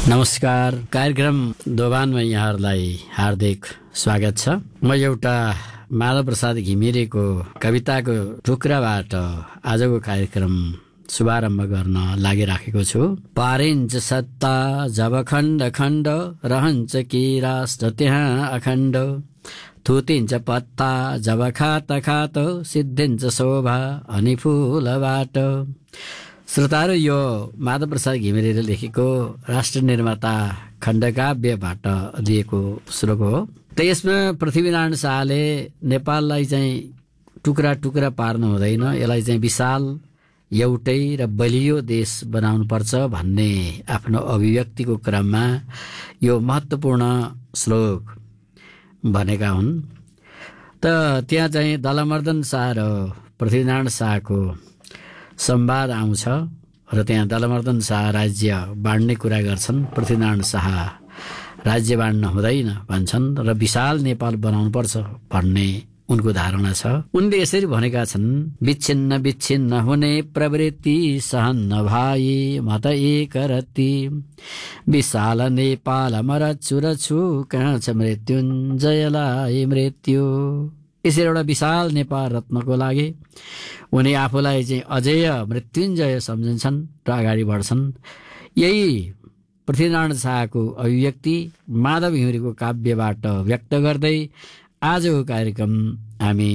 नमस्कार। कार्यक्रम दोभानमा यहाँहरूलाई हार्दिक स्वागत छ। म एउटा माधव प्रसाद घिमिरेको कविताको टुक्राबाट आजको कार्यक्रम शुभारम्भ गर्न लागिराखेको छु। पारिन्छ सत्ता जब खण्ड खण्ड, रहन्छ कि राष्ट्र त्यहाँ अखण्ड। थुतिन्छ पत्ता जब खात खात, सिद्धिन्छ शोभा अनि फुलबाट। श्रोताहरू, यो माधव प्रसाद घिमिरेले लेखेको राष्ट्र निर्माता खण्डकाव्यबाट लिएको श्लोक हो। त यसमा पृथ्वीनारायण शाहले नेपाललाई चाहिँ टुक्रा टुक्रा पार्नु हुँदैन, यसलाई चाहिँ विशाल एउटै र बलियो देश बनाउनु पर्छ भन्ने आफ्नो अभिव्यक्तिको क्रममा यो महत्त्वपूर्ण श्लोक भनेका हुन्। त त्यहाँ चाहिँ दलमर्दन शाह र पृथ्वीनारायण शाहको संवाद आउँछ र त्यहाँ दलमर्दन शाह राज्य बाँड्ने कुरा गर्छन्, पृथ्वीनारायण शाह राज्य बाँड्न हुँदैन भन्छन् र विशाल नेपाल बनाउनुपर्छ भन्ने उनको धारणा छ। उनले यसरी भनेका छन्, विच्छिन्न विच्छिन्न हुने प्रवृत्ति सहन्न भाइ म त एक रत्ती। विशाल नेपाल मरछु रछु, कहाँ छ मृत्युञ्जयलाई मृत्यु। यसरी एउटा विशाल नेपाल रत्नको लागि उनी आफूलाई चाहिँ अजेय मृत्युञ्जय सम्झन्छन् र अगाडि बढ्छन्। यही पृथ्वीनारायण शाहको अभिव्यक्ति माधव घिमिरेको काव्यबाट व्यक्त गर्दै आजको कार्यक्रम हामी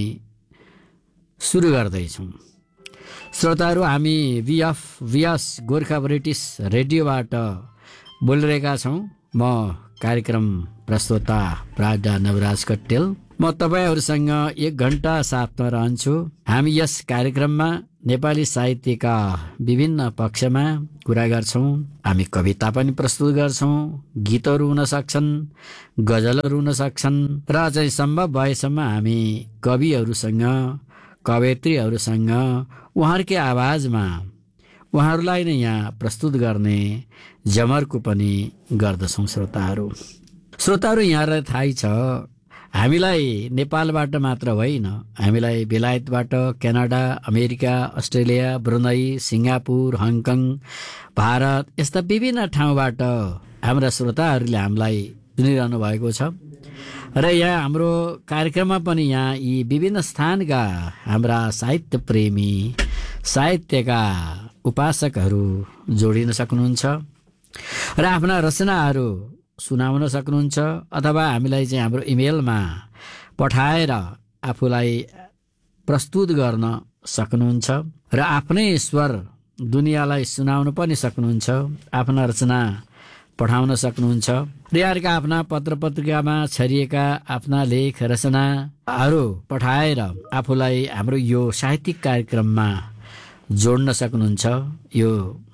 सुरु गर्दैछौँ। श्रोताहरू, हामी VFVS गोर्खा ब्रिटिस रेडियोबाट बोलिरहेका छौँ। म कार्यक्रम प्रस्तोता प्राज्ञा नवराज कट्टेल। म तपाईहरूसँग 1 घण्टा साथमा रहन्छु। हामी यस कार्यक्रममा नेपाली साहित्यका विभिन्न पक्षमा कुरा गर्छौँ। हामी कविता पनि प्रस्तुत गर्छौँ, गीतहरू हुन सक्छन्, गजलहरू हुन सक्छन् र चाहिँ सम्भव भएसम्म हामी कविहरूसँग, कवयित्रीहरूसँग उहाँहरूकै आवाजमा उहाँहरूलाई नै यहाँ प्रस्तुत गर्ने जमर्को पनि गर्दछौँ। श्रोताहरू, यहाँलाई थाहै छ, हामीलाई नेपालबाट मात्र होइन, हामीलाई बेलायतबाट, Canada, America, Australia, Brunei, Singapore, Hong Kong, Bharat यस्ता विभिन्न ठाउँबाट हाम्रा श्रोताहरूले हामीलाई सुनिरहनु भएको छ। र यहाँ हाम्रो कार्यक्रममा पनि यहाँ यी विभिन्न स्थानका हाम्रा साहित्य प्रेमी, साहित्यका उपासकहरू जोडिन सक्नुहुन्छ र आफ्ना रचनाहरू सुनाउन सक्नुहुन्छ, अथवा हामीलाई चाहिँ हाम्रो इमेलमा पठाएर आफूलाई प्रस्तुत गर्न सक्नुहुन्छ र आफ्नै स्वर दुनियाँलाई सुनाउन पनि सक्नुहुन्छ। आफ्ना रचना पठाउन सक्नुहुन्छ। यहाँहरूका आफ्ना पत्र पत्रिकामा छरिएका आफ्ना लेख रचनाहरू पठाएर आफूलाई हाम्रो यो साहित्यिक कार्यक्रममा जोड्न सक्नुहुन्छ। यो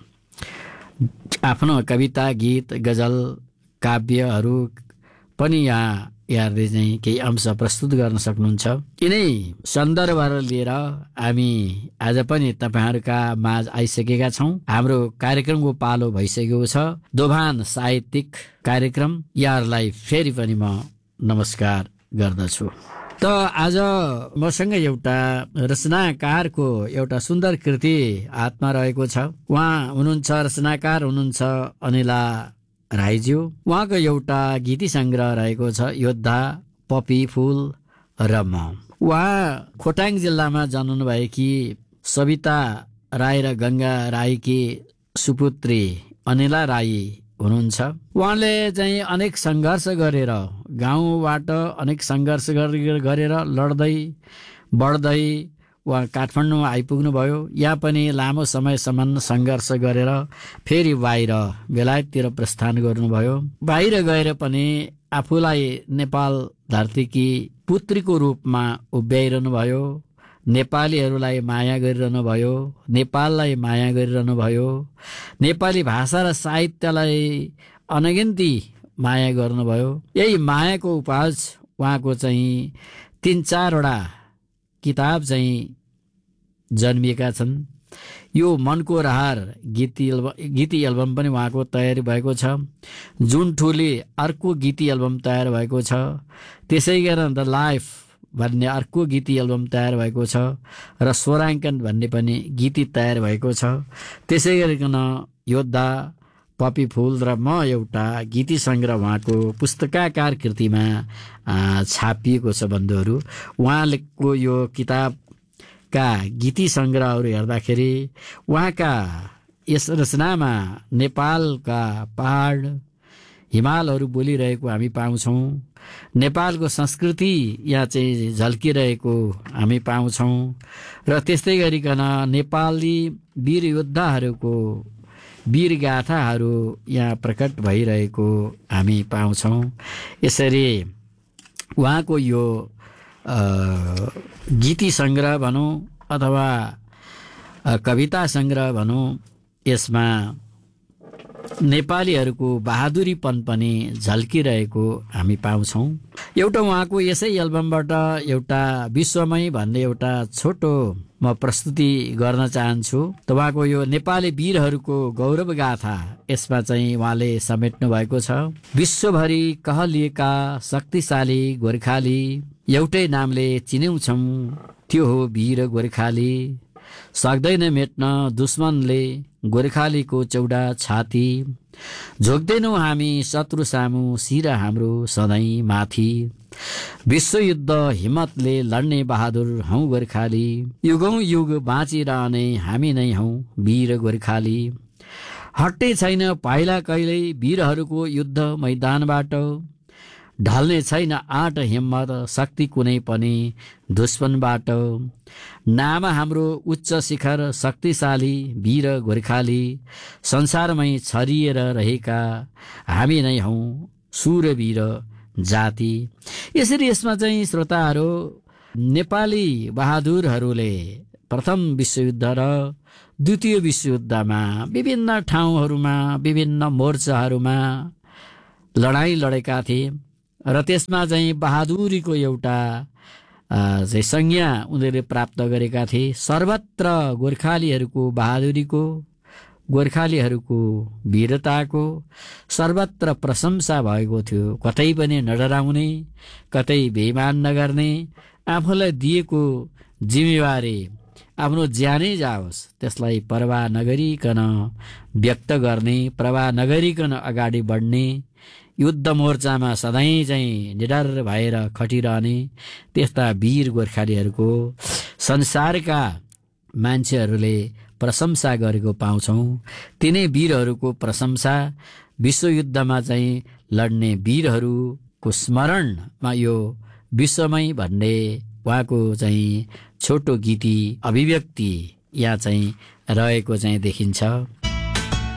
आफ्नो कविता, गीत, गजल, काव्यहरू पनि यहाँहरूले चाहिँ केही अंश प्रस्तुत गर्न सक्नुहुन्छ। यिनै सन्दर्भहरू लिएर हामी आज पनि तपाईँहरूका माझ आइसकेका छौँ। हाम्रो कार्यक्रमको पालो भइसकेको छ, दोभान साहित्यिक कार्यक्रम। यहाँहरूलाई फेरि पनि म नमस्कार गर्दछु। त आज मसँग एउटा रचनाकारको एउटा सुन्दर कृति हातमा रहेको छ। उहाँ हुनुहुन्छ, रचनाकार हुनुहुन्छ अनिला राईज्यू। उहाँको एउटा गीती सङ्ग्रह रहेको छ, योद्धा, पपी फुल र म। उहाँ खोटाङ जिल्लामा जन्मनु भएकी सविता राई र गङ्गा राईकी सुपुत्री अनिला राई हुनुहुन्छ। उहाँले चाहिँ अनेक सङ्घर्ष गरेर, गाउँबाट अनेक सङ्घर्ष गरेर लड्दै बढ्दै उहाँ काठमाडौँमा आइपुग्नु भयो। यहाँ पनि लामो समयसम्म सङ्घर्ष गरेर फेरि बाहिर बेलायततिर प्रस्थान गर्नुभयो। बाहिर गएर पनि आफूलाई नेपाल धरतीकी पुत्रीको रूपमा उभ्याइरहनु भयो। नेपालीहरूलाई माया गरिरहनु भयो, नेपाललाई माया गरिरहनु भयो, नेपाली भाषा र साहित्यलाई अनगिन्ती माया गर्नुभयो। यही मायाको उपहास उहाँको चाहिँ 3-4वटा किताब चाहिँ जन्मिएका छन्। यो मनको रहार गीती एल्बम पनि उहाँको तयारी भएको छ। जुन ठुली अर्को गीती एल्बम तयार भएको छ। त्यसै गरी द लाइफ भन्ने अर्को गीती एल्बम तयार भएको छ र स्वराङ्कन भन्ने पनि गीती तयार भएको छ। त्यसै गरिकन योद्धा, पपी फुल र म एउटा गीति सङ्ग्रह उहाँको पुस्तकाकार कृतिमा छापिएको छ बन्धुहरू। उहाँको यो किताबका गीति सङ्ग्रहहरू हेर्दाखेरि उहाँका यस रचनामा नेपालका पहाड हिमालहरू बोलिरहेको हामी पाउँछौँ। नेपालको संस्कृति यहाँ चाहिँ झल्किरहेको हामी पाउँछौँ र त्यस्तै गरिकन नेपाली वीर योद्धाहरूको वीर गाथाहरू यहाँ प्रकट भइरहेको हामी पाउँछौँ। यसरी उहाँको यो गीति सङ्ग्रह भनौँ अथवा कविता सङ्ग्रह भनौँ, यसमा नेपालीहरूको बहादुरीपन पनि झल्किरहेको हामी पाउँछौँ। एउटा उहाँको यसै एल्बमबाट एउटा विश्वमय भन्ने एउटा छोटो म प्रस्तुति गर्न चाहन्छु। त उहाँको यो नेपाली वीरहरूको गौरव गाथा यसमा चाहिँ उहाँले समेट्नु भएको छ। विश्वभरि कहलिएका शक्तिशाली गोर्खाली, एउटै नामले चिन्यौछौँ त्यो हो वीर गोर्खाली। सक्दैन मेट्न दुश्मनले गोर्खालीको चौडा छाती, झोक्दैनौँ हामी शत्रु सामु शिर हाम्रो सधैँ माथि। विश्वयुद्ध हिम्मतले लड्ने बहादुर हौ गोर्खाली, युगौँ युग बाँचिरहने हामी नै हौ वीर गोर्खाली। हट्ने छैन पाइला कहिल्यै वीरहरूको युद्ध मैदानबाट, ढल्ने छैन आँट हिम्मत शक्ति कुनै पनि दुश्मनबाट। नाम हाम्रो उच्च शिखर शक्तिशाली वीर गोर्खाली, संसारमै छरिएर रहेका हामी नै हौँ सुरवीर जाति। यसरी यसमा चाहिँ श्रोताहरू नेपाली बहादुरहरूले प्रथम विश्वयुद्ध र द्वितीय विश्वयुद्धमा विभिन्न ठाउँहरूमा विभिन्न मोर्चाहरूमा लडाईँ लडेका थिए र त्यसमा चाहिँ बहादुरीको एउटा चाहिँ संज्ञा उनीहरूले प्राप्त गरेका थिए। सर्वत्र गोर्खालीहरूको बहादुरीको, गोर्खालीहरूको वीरताको सर्वत्र प्रशंसा भएको थियो। कतै पनि नडराउने, कतै बेइमान नगर्ने, आफूलाई दिएको जिम्मेवारी आफ्नो ज्यानै जाओस् त्यसलाई परवाह नगरिकन व्यक्त गर्ने, परवाह नगरिकन अगाडि बढ्ने, युद्ध मोर्चामा सधैँ चाहिँ निडर भएर खटिरहने त्यस्ता वीर गोर्खालीहरूको संसारका मान्छेहरूले प्रशंसा गरेको पाउँछौँ। तिनै वीरहरूको प्रशंसा विश्वयुद्धमा चाहिँ लड्ने वीरहरूको स्मरणमा यो विश्वमय भन्ने उहाँको चाहिँ छोटो गीति अभिव्यक्ति यहाँ चाहिँ रहेको चाहिँ देखिन्छ।